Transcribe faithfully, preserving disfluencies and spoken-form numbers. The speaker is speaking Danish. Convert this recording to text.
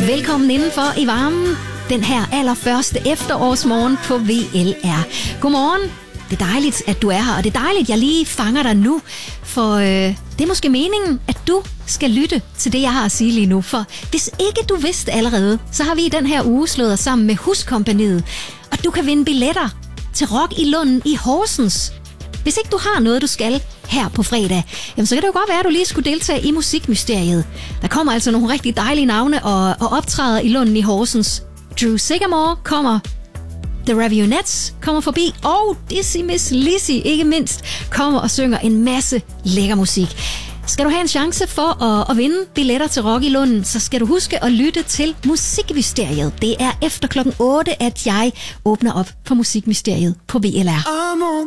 Velkommen indenfor i varmen. Den her allerførste efterårsmorgen på V L R. Godmorgen. Det er dejligt, at du er her, og det er dejligt, at jeg lige fanger dig nu. For øh, det er måske meningen, at du skal lytte til det, jeg har at sige lige nu. For hvis ikke du vidste allerede, så har vi i den her uge slået os sammen med Huskompagniet. Og du kan vinde billetter til Rock i Lunden i Horsens. Hvis ikke du har noget, du skal her på fredag, jamen så kan det jo godt være, at du lige skulle deltage i Musikmysteriet. Der kommer altså nogle rigtig dejlige navne og, og optræder i Lunden i Horsens. Drew Sigamore kommer, The Raveonettes kommer forbi, og Dizzy Miss Lizzy ikke mindst kommer og synger en masse lækker musik. Skal du have en chance for at, at vinde billetter til Rock i Lunden, så skal du huske at lytte til Musikmysteriet. Det er efter klokken otte, at jeg åbner op for Musikmysteriet på V L R.